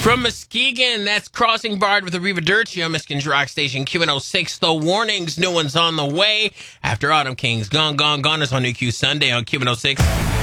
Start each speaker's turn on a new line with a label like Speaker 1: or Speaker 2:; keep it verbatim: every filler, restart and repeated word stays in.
Speaker 1: From Muskegon, that's Crossing Bard with Arriva Dirtio, Muskegon's rock station Q one oh six. The warnings, new one's on the way. After Autumn Kings, Gone, Gone, Gone is on New Q Sunday on Q one oh six.